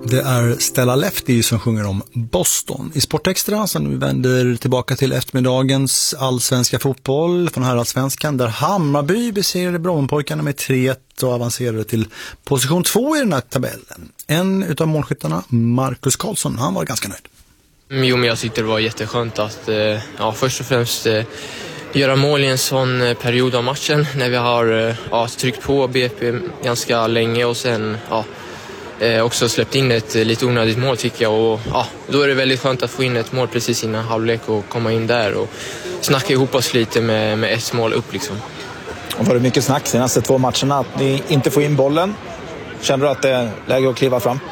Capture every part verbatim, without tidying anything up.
Det är Stella Lefty som sjunger om Boston. I Sportextra som vi vänder tillbaka till eftermiddagens allsvenska fotboll från herrallsvenskan där Hammarby besegrade Brommapojkarna med tre ett och avancerade till position två i den här tabellen. En utav målskyttarna, Marcus Karlsson, han var ganska nöjd. Jo, men jag tyckte det var jätteskönt att ja, först och främst göra mål i en sån period av matchen när vi har ja, tryckt på B P ganska länge och sen ja, också släppt in ett lite onödigt mål tycker jag. Och, ja, då är det väldigt skönt att få in ett mål precis innan halvlek och komma in där och snacka ihop oss lite med, med ett mål upp liksom. Och var det mycket snack senaste två matcherna att ni inte får in bollen? Känner du att det är läge att kliva fram?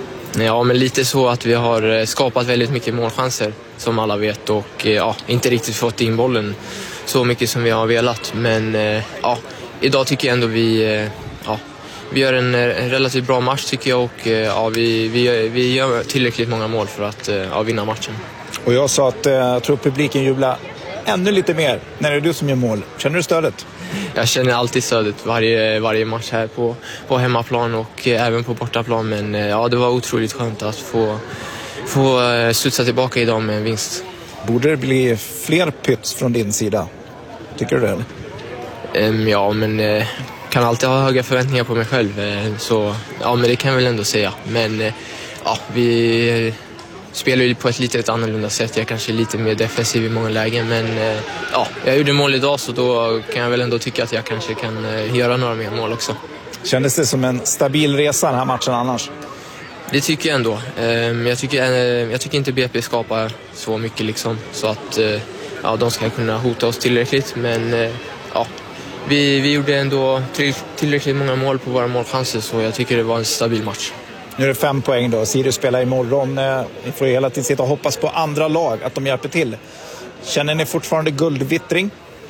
Ja, men lite så att vi har skapat väldigt mycket målchanser som alla vet och ja, inte riktigt fått in bollen så mycket som vi har velat. Men ja, idag tycker jag ändå vi, ja, vi gör en, en relativt bra match tycker jag och ja, vi, vi, vi gör tillräckligt många mål för att ja, vinna matchen. Och jag sa att jag tror publiken jublar ännu lite mer när det är du som gör mål. Känner du stödet? Jag känner alltid stödet varje, varje match här på, på hemmaplan och även på bortaplan. Men ja, det var otroligt skönt att få, få studsa tillbaka idag med en vinst. Borde det bli fler pyts från din sida? Tycker du det? Um, ja, men uh, kan alltid ha höga förväntningar på mig själv. Uh, så ja, men det kan jag väl ändå säga. Men uh, ja, vi uh, spelar ju på ett lite ett annorlunda sätt. Jag är kanske lite mer defensiv i många lägen. Men uh, ja, jag gjorde mål idag så då kan jag väl ändå tycka att jag kanske kan uh, göra några mer mål också. Kändes det som en stabil resa den här matchen annars? Det tycker jag ändå. Um, jag, tycker, uh, jag tycker inte B P skapar så mycket liksom. Så att uh, ja, de ska kunna hota oss tillräckligt. Men uh, ja, vi, vi gjorde ändå till, tillräckligt många mål på våra målchanser så jag tycker det var en stabil match. Nu är det fem poäng då. Sirius spelar imorgon. Ni får hela tiden sitta och hoppas på andra lag att de hjälper till. Känner ni fortfarande guldvittring?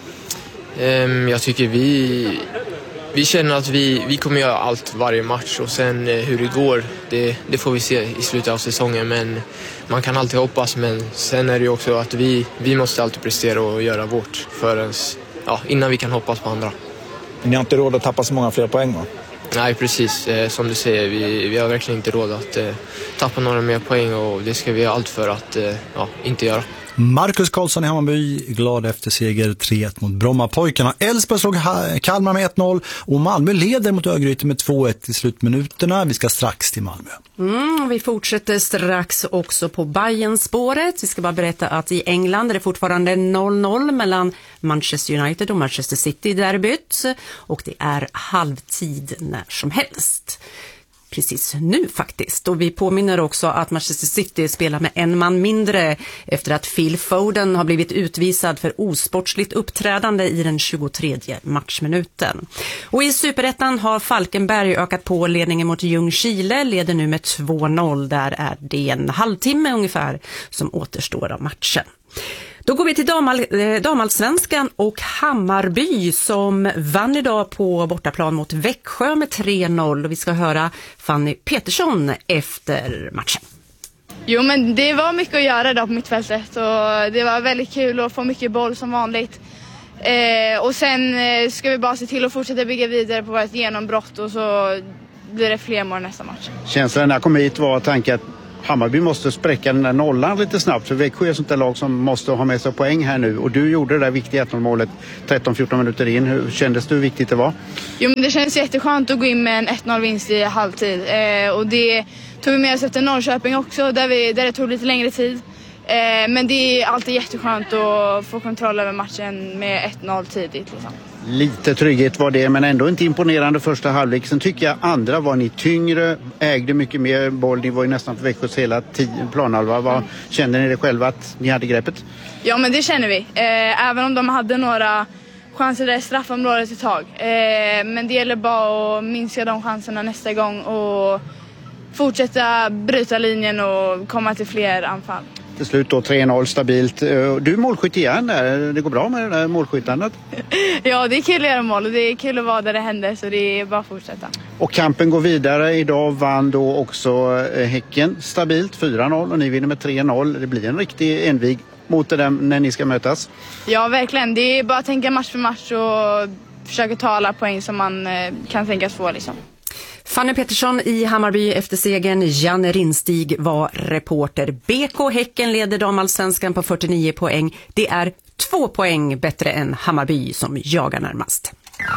Um, jag tycker vi... Vi känner att vi, vi kommer göra allt varje match och sen eh, hur det går, det, det får vi se i slutet av säsongen. Men man kan alltid hoppas, men sen är det ju också att vi, vi måste alltid prestera och göra vårt förrän, ja, innan vi kan hoppas på andra. Ni har inte råd att tappa så många fler poäng va? Nej, precis. Eh, som du säger, vi, vi har verkligen inte råd att eh, tappa några mer poäng och det ska vi göra allt för att eh, ja, inte göra. Marcus Karlsson i Hammarby glad efter seger tre ett mot Brommapojkarna. Elfsborg slog Kalmar med ett noll och Malmö leder mot Örgryte med två ett i slutminuterna. Vi ska strax till Malmö. Mm, vi fortsätter strax också på Bayern-spåret. Vi ska bara berätta att i England är det fortfarande noll noll mellan Manchester United och Manchester City i derbyt och det är halvtid när som helst. Precis nu faktiskt. Och vi påminner också att Manchester City spelar med en man mindre efter att Phil Foden har blivit utvisad för osportsligt uppträdande i den tjugotredje matchminuten. Och i Superettan har Falkenberg ökat på ledningen mot Ljungskile, leder nu med två noll. Där är det en halvtimme ungefär som återstår av matchen. Då går vi till damal, damallsvenskan och Hammarby som vann idag på bortaplan mot Växjö med tre noll. Och vi ska höra Fanny Petersson efter matchen. Jo, men det var mycket att göra idag på mittfältet och det var väldigt kul att få mycket boll som vanligt. Eh, och sen eh, ska vi bara se till att fortsätta bygga vidare på vårt genombrott och så blir det fler mål nästa match. Känslan när jag kom hit var tanken att Hammarby måste spräcka den där nollan lite snabbt för Växjö är sånt där lag som måste ha med sig poäng här nu och du gjorde det där viktiga ett noll-målet tretton fjorton minuter in. Hur kändes det, hur viktigt det var? Jo, men det känns jätteskönt att gå in med en ett noll-vinst i halvtid eh, och det tog vi med oss efter Norrköping också där, vi, där det tog lite längre tid. Eh, men det är alltid jätteskönt att få kontroll över matchen med ett noll tidigt liksom. Lite trygghet var det, men ändå inte imponerande första halvlek. Sen tycker jag andra var ni tyngre, ägde mycket mer boll. Ni var ju nästan för Växjös hela planhalva. Vad kände ni det själva att ni hade greppet? Ja, men det känner vi. Eh, även om de hade några chanser där i straffområdet ett tag. Eh, men det gäller bara att minska de chanserna nästa gång och fortsätta bryta linjen och komma till fler anfall. Till slut då tre noll stabilt. Du är målskytt igen där. Det går bra med det där målskyttandet. Ja, det är kul att göra mål och det är kul att vara där det händer så det är bara att fortsätta. Och kampen går vidare. Idag vann då också Häcken stabilt fyra noll och ni vinner med tre noll. Det blir en riktig envig mot det där när ni ska mötas. Ja, verkligen. Det är bara att tänka match för match och försöka ta alla poäng som man kan tänkas få liksom. Fanny Pettersson i Hammarby efter segern. Janne Rinstig var reporter. B K Häcken leder damallsvenskan på fyrtionio poäng. Det är två poäng bättre än Hammarby som jagar närmast.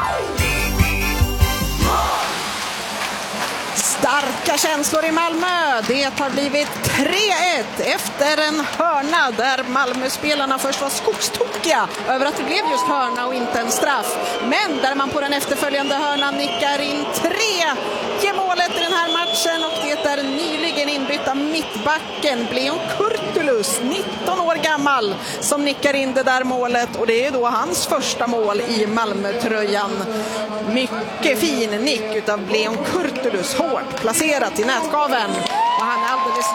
Starka känslor i Malmö. Det har blivit tre ett efter en hörna där Malmöspelarna först var skogstokiga över att det blev just hörna och inte en straff. Men där man på den efterföljande hörnan nickar in tre ger målet i den här matchen, och det är nyligen inbytta mittbacken Bleon Kurtulus, nitton år gammal, som nickar in det där målet, och det är då hans första mål i Malmötröjan. Mycket fin nick utav Bleon Kurtulus, hårt placerat i nätgaven.